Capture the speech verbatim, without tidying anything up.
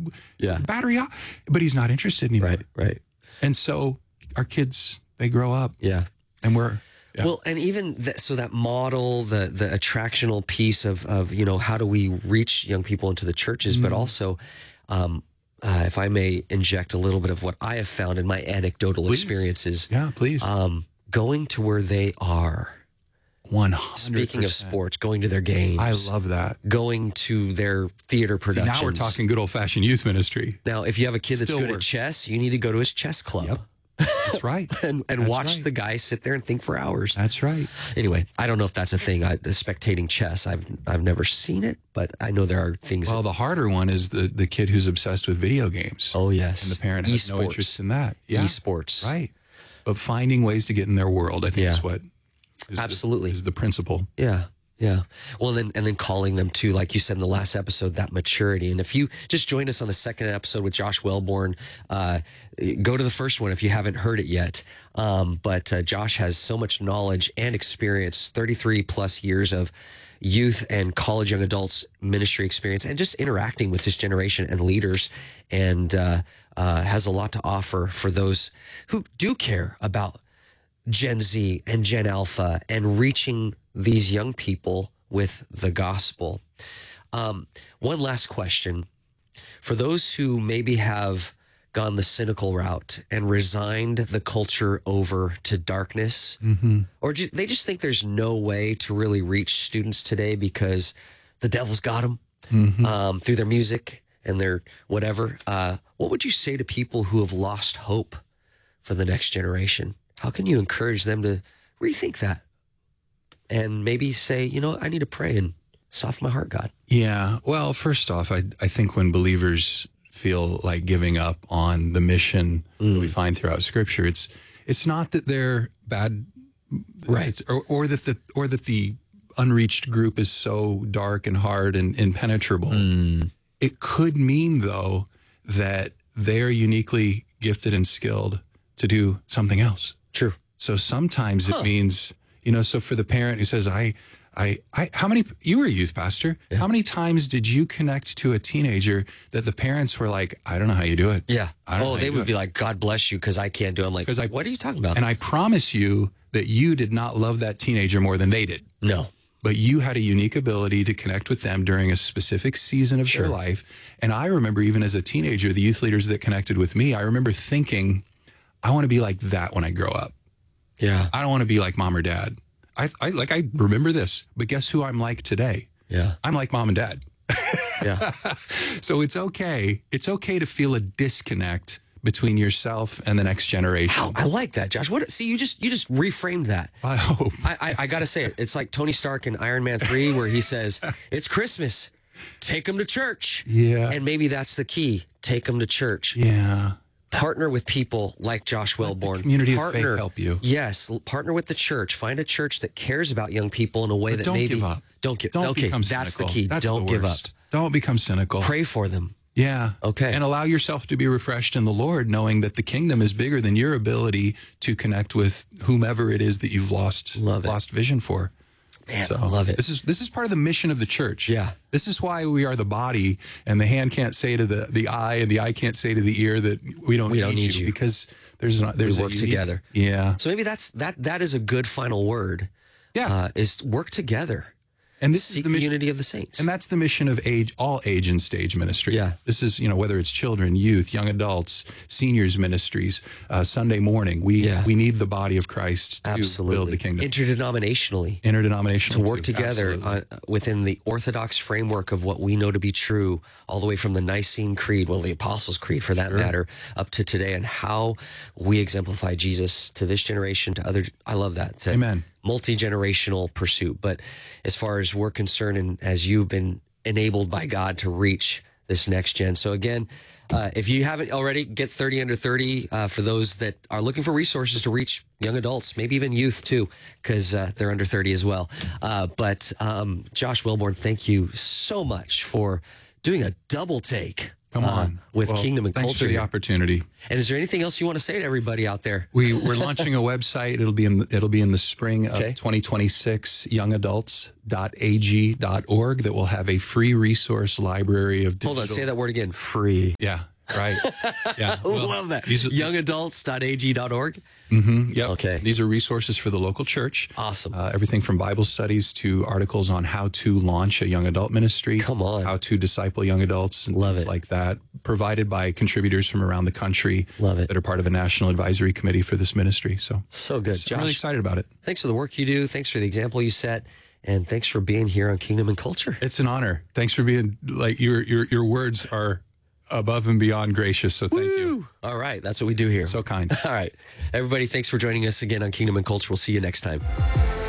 Yeah. battery out, but he's not interested anymore. Right, right. And so our kids, they grow up. Yeah. And we're, yeah. Well, and even th- so that model, the the attractional piece of, of, you know, how do we reach young people into the churches, mm. but also, um, uh, if I may inject a little bit of what I have found in my anecdotal please. experiences. Yeah, please. Um, going to where they are. one hundred percent. Speaking of sports, going to their games. I love that. Going to their theater productions. See, now we're talking good old-fashioned youth ministry. Now, if you have a kid that's Still good works. at chess, you need to go to his chess club. Yep. That's right. and and that's watch right. the guy sit there and think for hours. That's right. Anyway, I don't know if that's a thing. I, the spectating chess, I've I've never seen it, but I know there are things. Well, the harder one is the, the kid who's obsessed with video games. Oh, yes. And the parent has Esports. no interest in that. Yeah. Esports. Right. But finding ways to get in their world, I think Yeah. is what is Absolutely. the, is the principle. Yeah. Yeah. Well, then, and then calling them to, like you said in the last episode, that maturity. And if you just joined us on the second episode with Josh Wellborn, uh, go to the first one if you haven't heard it yet. Um, but uh, Josh has so much knowledge and experience, thirty-three plus years of youth and college young adults ministry experience and just interacting with this generation and leaders, and uh, uh, has a lot to offer for those who do care about Gen Z and Gen Alpha and reaching these young people with the gospel. Um, one last question. For those who maybe have gone the cynical route and resigned the culture over to darkness, mm-hmm. or ju- they just think there's no way to really reach students today because the devil's got them mm-hmm. um, through their music and their whatever, uh, what would you say to people who have lost hope for the next generation? How can you encourage them to rethink that and maybe say, you know, I need to pray and soften my heart, God? Yeah. Well, first off, I, I think when believers feel like giving up on the mission mm. that we find throughout Scripture, it's it's not that they're bad, right? Or, or that the or that the unreached group is so dark and hard and impenetrable. Mm. It could mean, though, that they're uniquely gifted and skilled to do something else. True. So sometimes huh. it means, you know, so for the parent who says, I, I, I, how many, you were a youth pastor. Yeah. How many times did you connect to a teenager that the parents were like, I don't know how you do it. Yeah. I don't oh, know they would it. be like, God bless you because I can't do it. I'm like, I, what are you talking about? And I promise you that you did not love that teenager more than they did. No. But you had a unique ability to connect with them during a specific season of sure. their life. And I remember even as a teenager, the youth leaders that connected with me, I remember thinking, I want to be like that when I grow up. Yeah. I don't want to be like mom or dad. I, I like, I remember this, but guess who I'm like today? Yeah. I'm like mom and dad. Yeah. So it's okay. It's okay to feel a disconnect between yourself and the next generation. Wow, I like that, Josh. What? See, you just you just reframed that. I hope. I, I, I got to say it. It's like Tony Stark in Iron Man three where he says, it's Christmas. Take them to church. Yeah. And maybe that's the key. Take them to church. Yeah. Partner with people like Josh Wellborn. The community partner, of faith help you. Yes, partner with the church. Find a church that cares about young people in a way but that don't maybe give up. Don't give. Don't okay, become that's cynical. the key. That's don't the give up. worst. Don't become cynical. Pray for them. Yeah. Okay. And allow yourself to be refreshed in the Lord, knowing that the kingdom is bigger than your ability to connect with whomever it is that you've lost Love it. lost vision for. Man, So I love it. This is this is part of the mission of the church. Yeah. This is why we are the body, and the hand can't say to the, the eye, and the eye can't say to the ear that we don't, We need, don't need you, you. because there's not there's We a work unique- together. Yeah. So maybe that's that. That is a good final word. Yeah. Uh, is work together. And this Seek is the, the mission, unity of the saints. and that's the mission of age, all age and stage ministry. Yeah. This is, you know, whether it's children, youth, young adults, seniors ministries, uh, Sunday morning. We Yeah. we need the body of Christ to Absolutely. build the kingdom. Interdenominationally. Interdenominational To work too. together Absolutely. uh, within the orthodox framework of what we know to be true, all the way from the Nicene Creed, well, the Apostles' Creed for that Sure. matter, up to today, and how we exemplify Jesus to this generation, to other. I love that. It's a Amen. multi-generational pursuit. But as far as we're concerned, and as you've been enabled by God to reach this next gen. So again, uh, if you haven't already, get thirty under thirty uh, for those that are looking for resources to reach young adults, maybe even youth too, because uh, they're under thirty as well. Uh, but um, Josh Wellborn, thank you so much for doing a double take Come on. Uh, with Well, Kingdom and thanks Culture for the here. opportunity. And is there anything else you want to say to everybody out there? We we're launching a website. It'll be in the, it'll be in the spring of Okay. twenty twenty-six. young adults dot a g dot org that will have a free resource library of digital. Hold on, say that word again. Free. Yeah, right. Yeah, I love that. These are, young adults dot a g dot org. Mm-hmm, yep. Okay. These are resources for the local church. Awesome. Uh, everything from Bible studies to articles on how to launch a young adult ministry. Come on. How to disciple young adults and Love things it. like that. Provided by contributors from around the country. Love it. That are part of a national advisory committee for this ministry. So, So good. so I'm really Josh, excited about it. thanks for the work you do. Thanks for the example you set. And thanks for being here on Kingdom and Culture. It's an honor. Thanks for being like your your your words are above and beyond gracious. So thank you. All right. That's what we do here. So kind. All right. Everybody, thanks for joining us again on Kingdom and Culture. We'll see you next time.